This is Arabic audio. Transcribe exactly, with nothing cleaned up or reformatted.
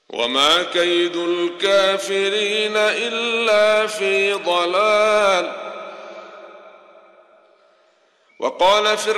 وما كيد الكافرين إلا في ضلال. وقال فرعون